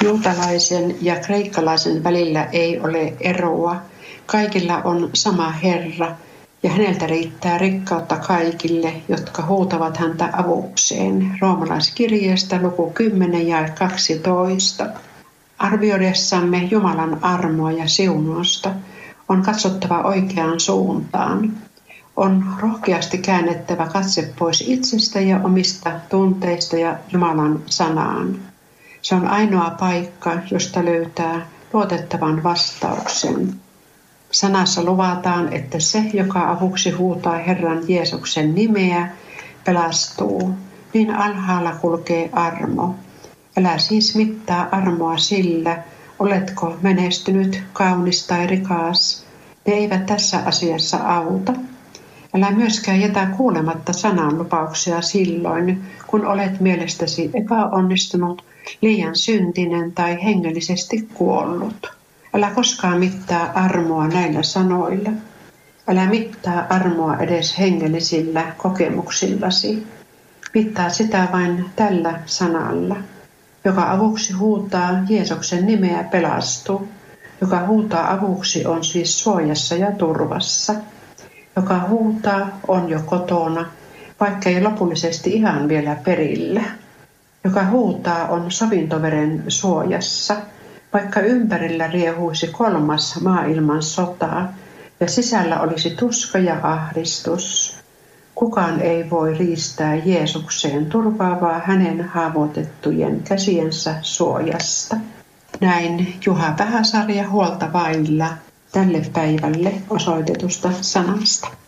Juutalaisen ja kreikkalaisen välillä ei ole eroa. Kaikilla on sama Herra, ja häneltä riittää rikkautta kaikille, jotka huutavat häntä avukseen. Roomalaiskirjeestä luku 10 ja 12. Arvioidessamme Jumalan armoa ja siunausta on katsottava oikeaan suuntaan. On rohkeasti käännettävä katse pois itsestä ja omista tunteista ja Jumalan sanaan. Se on ainoa paikka, josta löytää luotettavan vastauksen. Sanassa luvataan, että se, joka avuksi huutaa Herran Jeesuksen nimeä, pelastuu. Niin alhaalla kulkee armo. Älä siis mittaa armoa sillä, oletko menestynyt, kaunis tai rikas. Ne eivät tässä asiassa auta. Älä myöskään jätä kuulematta sananlupauksia silloin, kun olet mielestäsi epäonnistunut, liian syntinen tai hengellisesti kuollut. Älä koskaan mittaa armoa näillä sanoilla. Älä mittaa armoa edes hengellisillä kokemuksillasi. Mittaa sitä vain tällä sanalla. Joka avuksi huutaa Jeesuksen nimeä pelastuu. Joka huutaa avuksi on siis suojassa ja turvassa. Joka huutaa on jo kotona, vaikka ei lopullisesti ihan vielä perillä. Joka huutaa on sovintoveren suojassa, vaikka ympärillä riehuisi 3. maailman sota ja sisällä olisi tuska ja ahdistus. Kukaan ei voi riistää Jeesukseen turvaavaa hänen haavoitettujen käsiensä suojasta. Näin Juha Vähäsarja huolta vailla tälle päivälle osoitetusta sanasta.